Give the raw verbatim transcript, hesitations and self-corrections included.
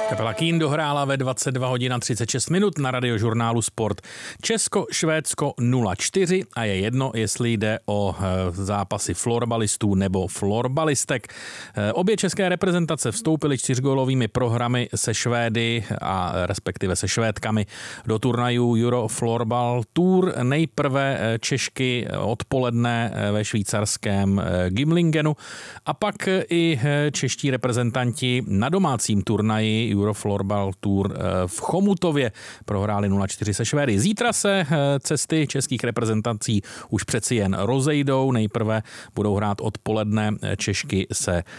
Kapela Keane dohrála ve dvacet dva hodin a třicet šest minut na Radiožurnálu Sport. Česko-Švédsko nula čtyři a je jedno, jestli jde o zápasy florbalistů nebo florbalistek. Obě české reprezentace vstoupily čtyřgólovými prohrami se Švédy a respektive se Švédkami do turnajů Euro Florbal Tour. Nejprve Češky odpoledne ve švýcarském Gimlingenu a pak i čeští reprezentanti na domácím turnaji Euroflorbal Tour v Chomutově prohráli nula čtyři se Švédy. Zítra se cesty českých reprezentací už přeci jen rozejdou. Nejprve budou hrát odpoledne Češky se